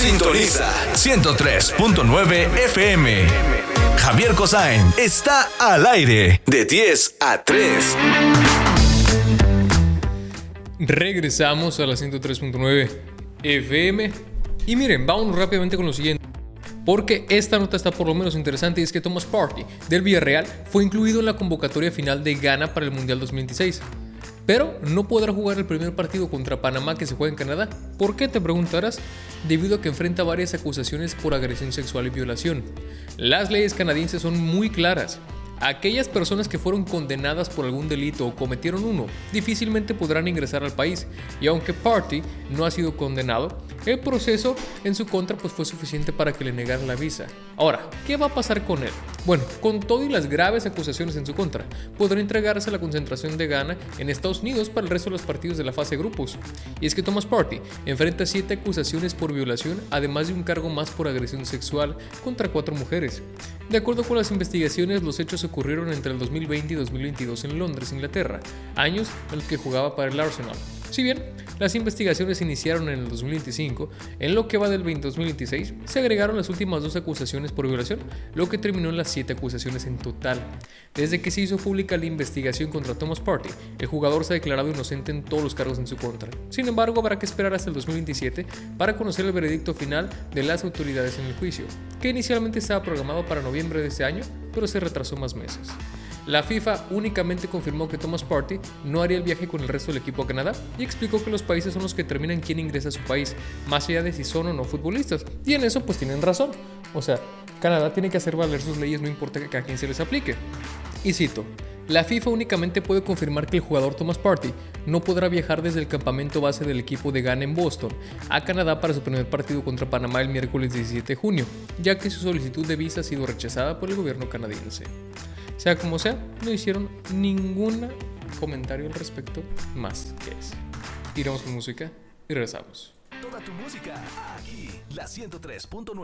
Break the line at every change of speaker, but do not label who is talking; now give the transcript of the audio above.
Sintoniza 103.9 FM. Javier Cosain está al aire de 10 a 3.
Regresamos a la 103.9 FM. Y miren, vámonos rápidamente con lo siguiente, porque esta nota está por lo menos interesante, y es que Thomas Partey del Villarreal fue incluido en la convocatoria final de Ghana para el Mundial 2026. Pero no podrá jugar el primer partido contra Panamá, que se juega en Canadá. ¿Por qué?, te preguntarás. Debido a que enfrenta varias acusaciones por agresión sexual y violación. Las leyes canadienses son muy claras. Aquellas personas que fueron condenadas por algún delito o cometieron uno, difícilmente podrán ingresar al país. Y aunque Partey no ha sido condenado, el proceso en su contra fue suficiente para que le negaran la visa. Ahora, ¿qué va a pasar con él? Bueno, con todo y las graves acusaciones en su contra, podrá entregarse a la concentración de Ghana en Estados Unidos para el resto de los partidos de la fase de grupos. Y es que Thomas Partey enfrenta 7 acusaciones por violación, además de un cargo más por agresión sexual contra 4 mujeres. De acuerdo con las investigaciones, los hechos ocurrieron entre el 2020 y 2022 en Londres, Inglaterra, años en los que jugaba para el Arsenal. Si bien las investigaciones iniciaron en el 2025, en lo que va del 2026 se agregaron las últimas 2 acusaciones por violación, lo que terminó en las 7 acusaciones en total. Desde que se hizo pública la investigación contra Thomas Partey, el jugador se ha declarado inocente en todos los cargos en su contra. Sin embargo, habrá que esperar hasta el 2027 para conocer el veredicto final de las autoridades en el juicio, que inicialmente estaba programado para noviembre de este año, pero se retrasó más meses. La FIFA únicamente confirmó que Thomas Partey no haría el viaje con el resto del equipo a Canadá y explicó que los países son los que determinan quién ingresa a su país, más allá de si son o no futbolistas. Y en eso pues tienen razón. O sea, Canadá tiene que hacer valer sus leyes, no importa que a quién se les aplique. Y cito: la FIFA únicamente puede confirmar que el jugador Thomas Partey no podrá viajar desde el campamento base del equipo de Ghana en Boston a Canadá para su primer partido contra Panamá el miércoles 17 de junio, ya que su solicitud de visa ha sido rechazada por el gobierno canadiense. Sea como sea, no hicieron ningún comentario al respecto más que eso. Iremos con música y regresamos.
Toda tu música aquí, la 103.9.